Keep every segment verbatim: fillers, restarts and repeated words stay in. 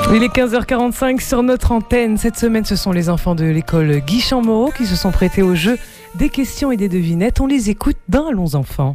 Il est quinze heures quarante-cinq sur notre antenne. Cette semaine, ce sont les enfants de l'école Guy Chamorro qui se sont prêtés au jeu des questions et des devinettes. On les écoute dans Allons enfants.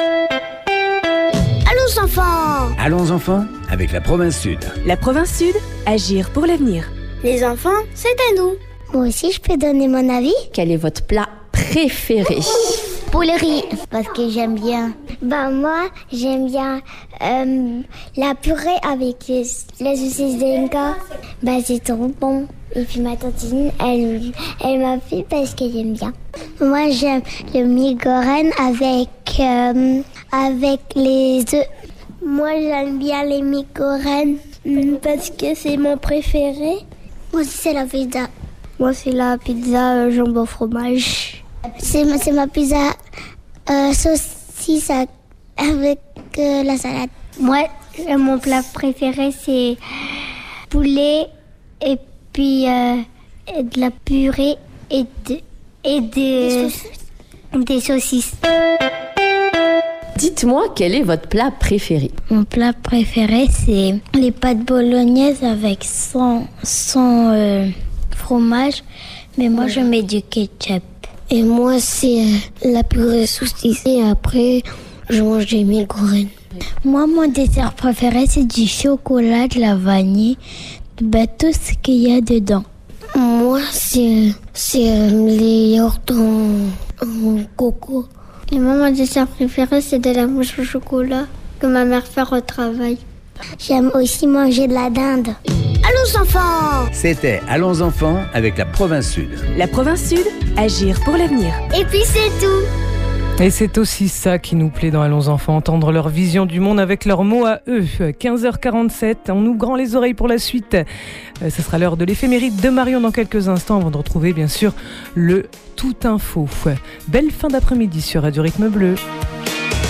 Allons enfants. Allons enfants avec la province Sud. La province Sud, agir pour l'avenir. Les enfants, c'est à nous. Moi aussi, je peux donner mon avis. Quel est votre plat préféré? Poulerie, parce que j'aime bien. Bah moi, j'aime bien euh, la purée avec les, les saucisses d'Inca. Bah c'est trop bon. Et puis ma tantine, elle, elle m'a fait parce qu'elle aime bien. Moi, j'aime le migorène avec, euh, avec les œufs. Moi, j'aime bien les migorènes parce que c'est mon préféré. Moi aussi, c'est la pizza. Moi, c'est la pizza euh, jambon fromage. C'est ma, c'est ma pizza euh, saucisse avec euh, la salade. Moi, mon plat préféré, c'est poulet et puis euh, et de la purée et, de, et de, des saucisses. Des saucisses. Dites-moi, quel est votre plat préféré? Mon plat préféré, c'est les pâtes bolognaises avec sans, sans euh, fromage, mais moi, je mets du ketchup. Et moi, c'est euh, la purée saucisse. Et après, je mange des migorènes. Moi, mon dessert préféré, c'est du chocolat, de la vanille, bah, tout ce qu'il y a dedans. Moi, c'est, c'est euh, les yaourts en, en coco. Et moi, mon dessert préféré, c'est de la mousse au chocolat que ma mère fait au travail. J'aime aussi manger de la dinde. Allons enfants. C'était Allons enfants avec la province Sud. La province Sud, agir pour l'avenir. Et puis c'est tout. Et c'est aussi ça qui nous plaît dans Allons enfants, entendre leur vision du monde avec leurs mots à eux. quinze heures quarante-sept, on ouvre grand les oreilles pour la suite. Euh, ce sera l'heure de l'éphéméride de Marion dans quelques instants avant de retrouver bien sûr le Tout Info. Belle fin d'après-midi sur Radio Rythme Bleu.